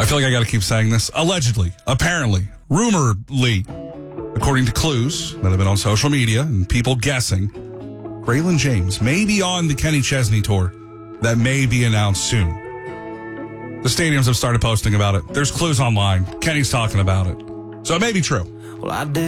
I feel like I got to keep saying this. Allegedly, apparently, rumoredly, according to clues that have been on social media and people guessing, Braylon James may be on the Kenny Chesney tour that may be announced soon. The stadiums have started posting about it. There's clues online. Kenny's talking about it. So it may be true. Well, I did.